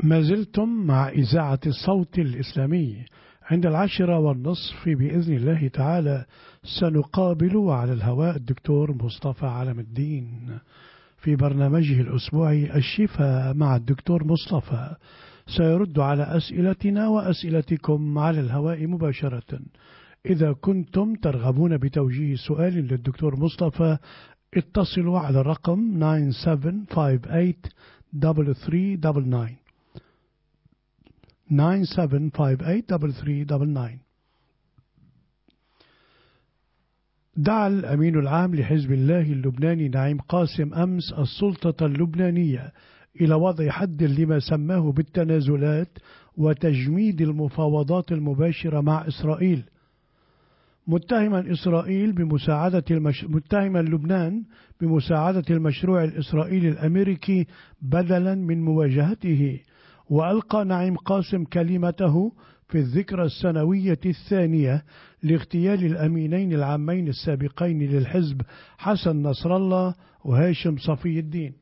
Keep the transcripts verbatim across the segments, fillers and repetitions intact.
ما زلتم مع إذاعة الصوت الإسلامي. عند العاشرة والنصف بإذن الله تعالى سنقابل على الهواء الدكتور مصطفى علم الدين في برنامجه الأسبوعي الشفاء مع الدكتور مصطفى. سيرد على أسئلتنا وأسئلتكم على الهواء مباشرة. إذا كنتم ترغبون بتوجيه سؤال للدكتور مصطفى اتصلوا على الرقم تسعة سبعة خمسة ثمانية ثلاثة ثلاثة تسعة تسعة تسعة سبعة خمسة ثمانية ثلاثة ثلاثة تسعة تسعة. دعا الأمين العام لحزب الله اللبناني نعيم قاسم أمس السلطة اللبنانية إلى وضع حد لما سماه بالتنازلات وتجميد المفاوضات المباشرة مع إسرائيل، متهما إسرائيل بمساعدة المش... متهما لبنان بمساعدة المشروع الإسرائيلي الأمريكي بدلا من مواجهته. وألقى نعيم قاسم كلمته في الذكرى السنوية الثانية لاغتيال الأمينين العامين السابقين للحزب حسن نصر الله وهاشم صفي الدين.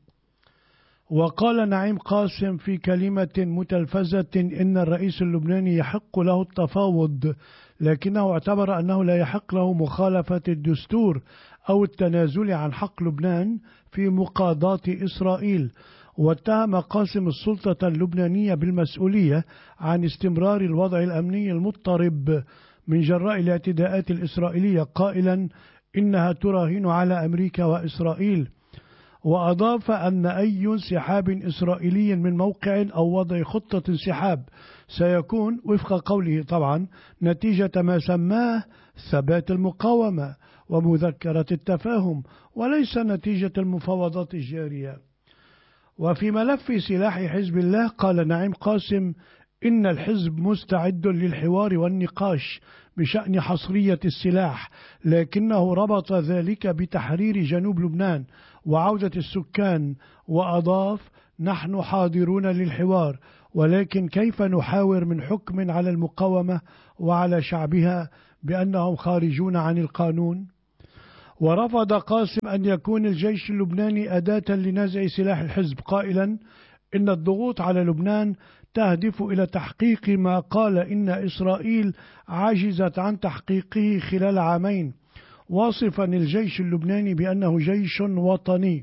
وقال نعيم قاسم في كلمة متلفزة إن الرئيس اللبناني يحق له التفاوض، لكنه اعتبر أنه لا يحق له مخالفة الدستور أو التنازل عن حق لبنان في مقاضاة إسرائيل. واتهم قاسم السلطة اللبنانية بالمسؤولية عن استمرار الوضع الأمني المضطرب من جراء الاعتداءات الإسرائيلية، قائلا إنها تراهن على أمريكا وإسرائيل. وأضاف أن أي انسحاب إسرائيلي من موقع أو وضع خطة انسحاب سيكون وفق قوله طبعا نتيجة ما سماه ثبات المقاومة ومذكرة التفاهم وليس نتيجة المفاوضات الجارية. وفي ملف سلاح حزب الله قال نعيم قاسم إن الحزب مستعد للحوار والنقاش بشأن حصرية السلاح، لكنه ربط ذلك بتحرير جنوب لبنان وعودة السكان. وأضاف نحن حاضرون للحوار، ولكن كيف نحاور من حكم على المقاومة وعلى شعبها بأنهم خارجون عن القانون. ورفض قاسم أن يكون الجيش اللبناني أداة لنزع سلاح الحزب، قائلا إن الضغوط على لبنان تهدف إلى تحقيق ما قال إن إسرائيل عجزت عن تحقيقه خلال عامين، واصفا الجيش اللبناني بأنه جيش وطني.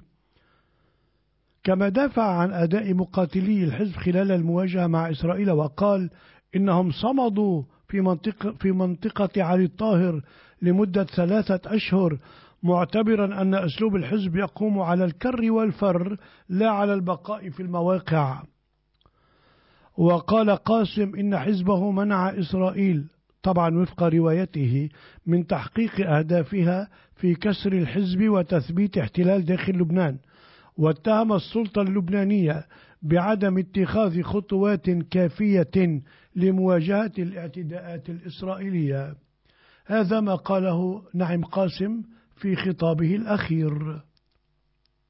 كما دافع عن أداء مقاتلي الحزب خلال المواجهة مع إسرائيل وقال إنهم صمدوا في منطقة, في منطقة علي الطاهر لمدة ثلاثة أشهر، معتبرا أن أسلوب الحزب يقوم على الكر والفر لا على البقاء في المواقع. وقال قاسم إن حزبه منع إسرائيل طبعا وفق روايته من تحقيق أهدافها في كسر الحزب وتثبيت احتلال داخل لبنان، واتهم السلطة اللبنانية بعدم اتخاذ خطوات كافية لمواجهة الاعتداءات الإسرائيلية. هذا ما قاله نعيم قاسم في خطابه الأخير.